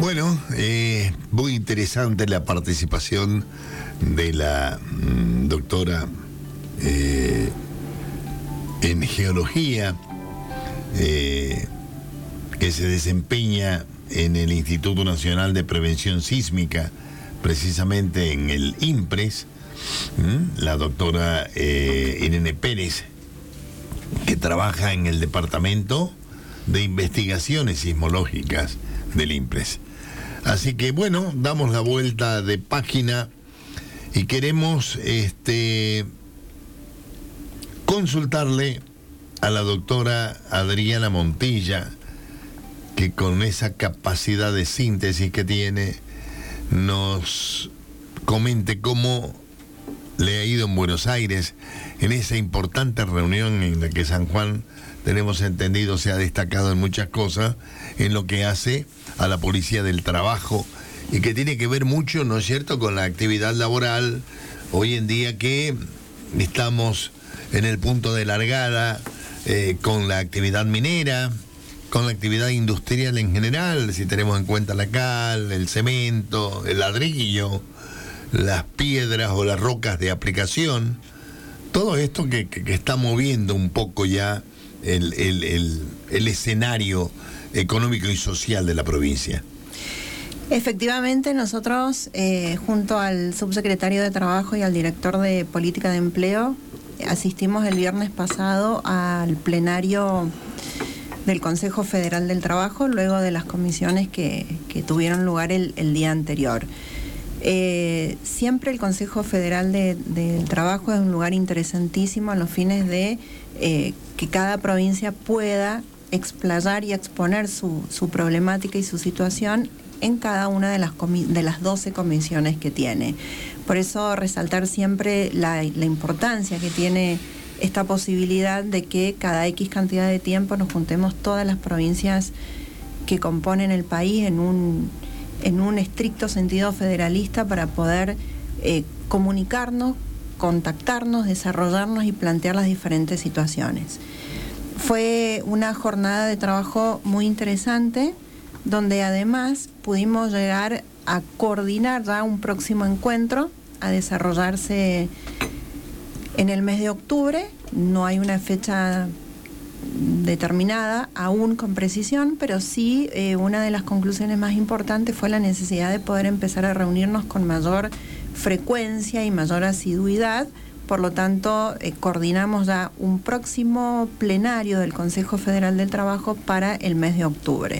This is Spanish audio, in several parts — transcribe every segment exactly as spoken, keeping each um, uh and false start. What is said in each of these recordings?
Bueno, eh, muy interesante la participación de la mm, doctora eh, en geología, eh, que se desempeña en el Instituto Nacional de Prevención Sísmica, precisamente en el INPRES, ¿m? La doctora eh, Irene Pérez, que trabaja en el Departamento de Investigaciones Sismológicas del INPRES. Así que bueno, damos la vuelta de página y queremos este, consultarle a la doctora Adriana Montilla, que con esa capacidad de síntesis que tiene, nos comente cómo le ha ido en Buenos Aires en esa importante reunión en la que San Juan, tenemos entendido, se ha destacado en muchas cosas en lo que hace a la policía del trabajo y que tiene que ver mucho, ¿no es cierto?, con la actividad laboral hoy en día, que estamos en el punto de largada eh, con la actividad minera, con la actividad industrial en general, si tenemos en cuenta la cal, el cemento, el ladrillo, las piedras o las rocas de aplicación, todo esto que, que, que está moviendo un poco ya el, el, el, el escenario económico y social de la provincia. Efectivamente, nosotros, eh, junto al subsecretario de Trabajo y al director de Política de Empleo, asistimos el viernes pasado al plenario del Consejo Federal del Trabajo, luego de las comisiones que, que tuvieron lugar el, el día anterior. Eh, siempre el Consejo Federal de, del Trabajo es un lugar interesantísimo a los fines de eh, que cada provincia pueda explayar y exponer su, su problemática y su situación en cada una de las, comi- de las doce comisiones que tiene. Por eso resaltar siempre la, la importancia que tiene esta posibilidad de que cada X cantidad de tiempo nos juntemos todas las provincias que componen el país en un, en un estricto sentido federalista para poder eh, comunicarnos, contactarnos, desarrollarnos y plantear las diferentes situaciones. Fue una jornada de trabajo muy interesante, donde además pudimos llegar a coordinar ya un próximo encuentro a desarrollarse en el mes de octubre. No hay una fecha determinada aún con precisión, pero sí eh, una de las conclusiones más importantes fue la necesidad de poder empezar a reunirnos con mayor frecuencia y mayor asiduidad. Por lo tanto, eh, coordinamos ya un próximo plenario del Consejo Federal del Trabajo para el mes de octubre.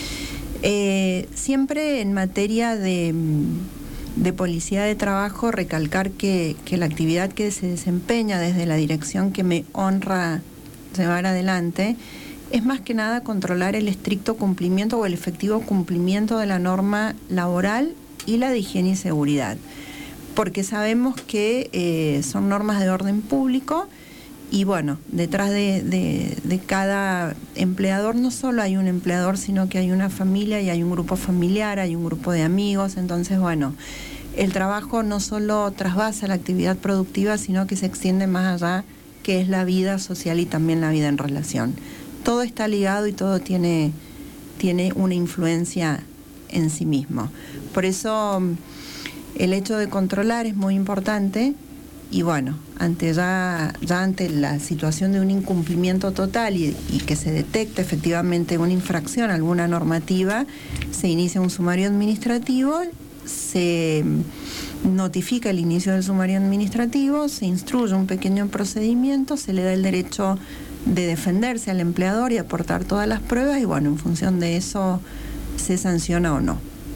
Eh, siempre en materia de, de policía de trabajo, recalcar que, que la actividad que se desempeña desde la dirección que me honra llevar adelante es más que nada controlar el estricto cumplimiento o el efectivo cumplimiento de la norma laboral y la de higiene y seguridad, porque sabemos que eh, son normas de orden público y bueno, detrás de, de, de cada empleador no solo hay un empleador, sino que hay una familia y hay un grupo familiar, hay un grupo de amigos. Entonces, bueno, el trabajo no solo trasvasa la actividad productiva, sino que se extiende más allá, que es la vida social y también la vida en relación. Todo está ligado y todo tiene, tiene una influencia en sí mismo. Por eso el hecho de controlar es muy importante. Y bueno, ante ya, ya ante la situación de un incumplimiento total y, y que se detecta efectivamente una infracción a alguna normativa, se inicia un sumario administrativo, se notifica el inicio del sumario administrativo, se instruye un pequeño procedimiento, se le da el derecho de defenderse al empleador y aportar todas las pruebas y bueno, en función de eso se sanciona o no.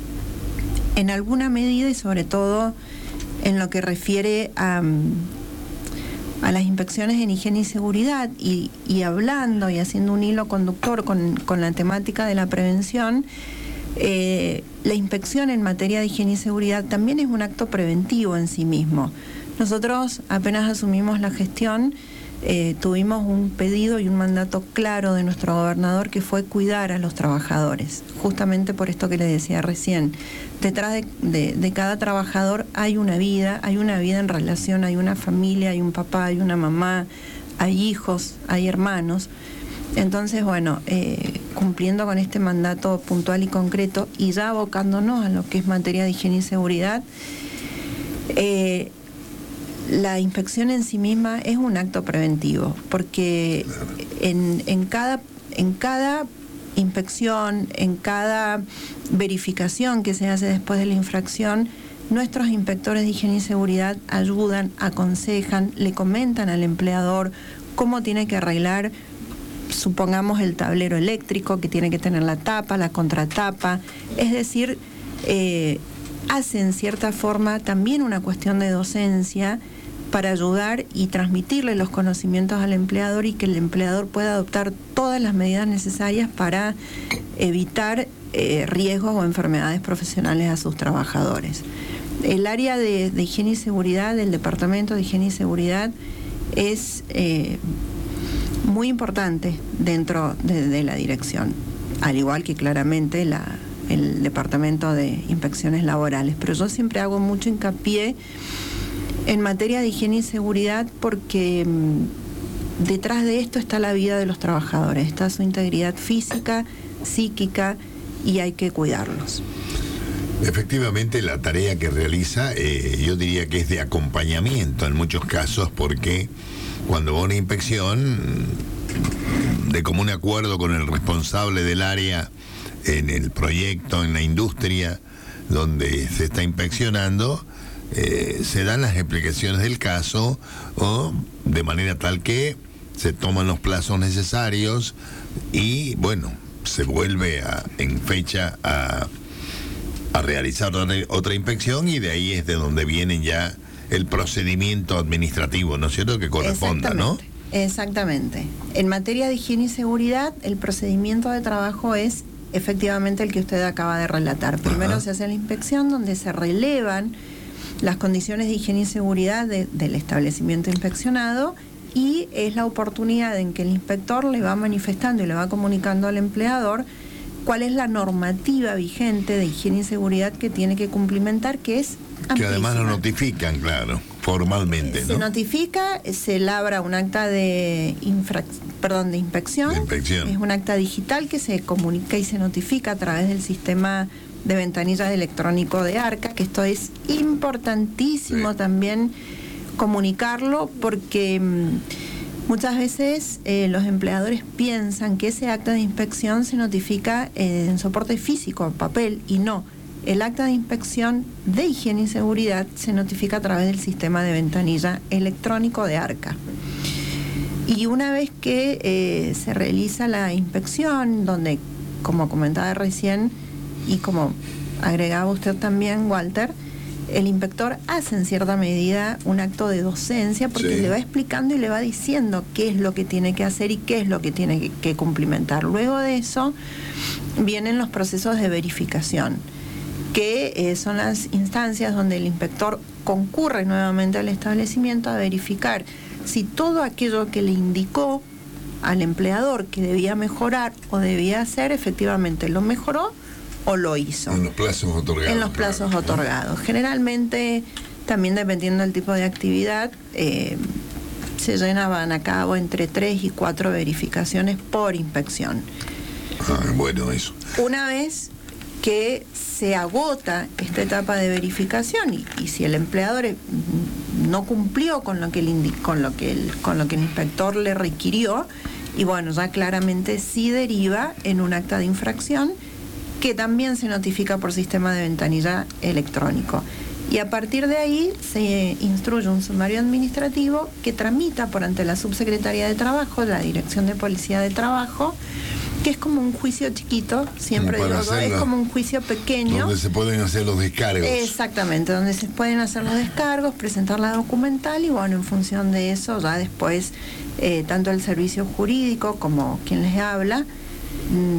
En alguna medida y sobre todo en lo que refiere a, a las inspecciones en higiene y seguridad y, y hablando y haciendo un hilo conductor con, con la temática de la prevención, eh, la inspección en materia de higiene y seguridad también es un acto preventivo en sí mismo. Nosotros apenas asumimos la gestión, eh, tuvimos un pedido y un mandato claro de nuestro gobernador que fue cuidar a los trabajadores, justamente por esto que les decía recién. Detrás de, de, de cada trabajador hay una vida, hay una vida en relación, hay una familia, hay un papá, hay una mamá, hay hijos, hay hermanos. Entonces, bueno, eh, cumpliendo con este mandato puntual y concreto y ya abocándonos a lo que es materia de higiene y seguridad, eh, la inspección en sí misma es un acto preventivo, porque en, en cada, en cada inspección, en cada verificación que se hace después de la infracción, nuestros inspectores de higiene y seguridad ayudan, aconsejan, le comentan al empleador cómo tiene que arreglar, supongamos, el tablero eléctrico, que tiene que tener la tapa, la contratapa, es decir, eh, hace en cierta forma también una cuestión de docencia para ayudar y transmitirle los conocimientos al empleador y que el empleador pueda adoptar todas las medidas necesarias para evitar eh, riesgos o enfermedades profesionales a sus trabajadores. El área de, de higiene y seguridad, del Departamento de Higiene y Seguridad, es eh, muy importante dentro de, de la dirección, al igual que claramente la, el Departamento de Inspecciones Laborales. Pero yo siempre hago mucho hincapié en materia de higiene y seguridad porque mmm, detrás de esto está la vida de los trabajadores, está su integridad física, psíquica, y hay que cuidarlos. Efectivamente, la tarea que realiza, eh, yo diría que es de acompañamiento en muchos casos, porque cuando va a una inspección, de común acuerdo con el responsable del área en el proyecto, en la industria donde se está inspeccionando, eh, se dan las explicaciones del caso, o de manera tal que se toman los plazos necesarios y, bueno, se vuelve a, en fecha a, a realizar otra, otra inspección, y de ahí es de donde viene ya el procedimiento administrativo, ¿no es cierto?, que corresponda, ¿no? Exactamente. En materia de higiene y seguridad, el procedimiento de trabajo es efectivamente el que usted acaba de relatar. Primero Ajá. se hace la inspección, donde se relevan las condiciones de higiene y seguridad de, del establecimiento inspeccionado, y es la oportunidad en que el inspector le va manifestando y le va comunicando al empleador cuál es la normativa vigente de higiene y seguridad que tiene que cumplimentar, que es amplísima. Que además lo notifican, claro, formalmente, ¿no? Se notifica, se labra un acta de infrac... perdón, de inspección. de inspección. Es un acta digital que se comunica y se notifica a través del sistema de ventanillas electrónico de ARCA, que esto es importantísimo sí. también comunicarlo, porque mmm, muchas veces eh, los empleadores piensan que ese acta de inspección se notifica eh, en soporte físico, en papel, y no. El acta de inspección de higiene y seguridad se notifica a través del sistema de ventanilla electrónico de ARCA. Y una vez que eh, se realiza la inspección, donde, como comentaba recién, y como agregaba usted también, Walter, el inspector hace en cierta medida un acto de docencia, porque sí. le va explicando y le va diciendo qué es lo que tiene que hacer y qué es lo que tiene que, que cumplimentar. Luego de eso vienen los procesos de verificación, que eh, son las instancias donde el inspector concurre nuevamente al establecimiento a verificar si todo aquello que le indicó al empleador que debía mejorar o debía hacer, efectivamente lo mejoró o lo hizo. En los plazos otorgados. En los plazos claro. otorgados. Generalmente, también dependiendo del tipo de actividad, eh, se llevan a cabo entre tres y cuatro verificaciones por inspección. Ah, bueno, eso. Una vez que se agota esta etapa de verificación y, y si el empleador no cumplió con lo que el, con lo que el, con lo que el inspector le requirió, y bueno, ya claramente sí deriva en un acta de infracción, que también se notifica por sistema de ventanilla electrónico. Y a partir de ahí se instruye un sumario administrativo que tramita por ante la Subsecretaría de Trabajo, la Dirección de Policía de Trabajo, que es como un juicio chiquito, siempre digo, es como un juicio pequeño. Donde se pueden hacer los descargos. Exactamente, donde se pueden hacer los descargos, presentar la documental, y bueno, en función de eso ya después, eh, tanto el servicio jurídico como quien les habla,